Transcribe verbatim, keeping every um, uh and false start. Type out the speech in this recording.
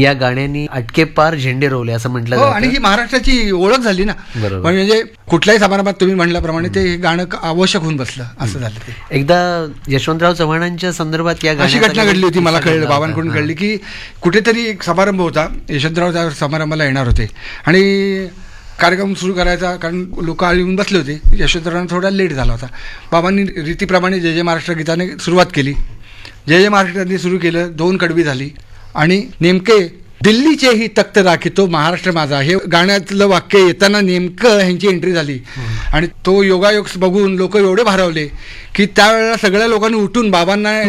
या गाण्यानी अटके पार झेंडे रोवले असं म्हटलं हो, आणि ही महाराष्ट्राची ओळख झाली ना. बरोबर. म्हणजे कुठल्याही समारंभात तुम्ही म्हणल्याप्रमाणे ते गाणं आवश्यक होऊन बसलं, असं झालं ते. एकदा यशवंतराव चव्हाणांच्या संदर्भात या अशी घटना घडली होती, मला कळलं, बाबांकडून कळली की कुठेतरी एक समारंभ होता, यशवंतराव त्या समारंभाला येणार होते आणि कार्यक्रम सुरू करायचा, कारण लोक आली येऊन बसले होते. यशवंतरावांना थोडा लेट झाला होता. बाबांनी रीतीप्रमाणे जय जय महाराष्ट्र गीताने सुरुवात केली. जय जय महाराष्ट्राने सुरू केलं, दोन कडवी झाली आणि नेमके दिल्लीचेही तख्त राखितो महाराष्ट्र माझा हे गाण्यातलं वाक्य येताना नेमकं ह्यांची एंट्री झाली आणि तो योगायोग बघून लोक एवढे भारावले की त्यावेळेला सगळ्या लोकांनी उठून बाबांना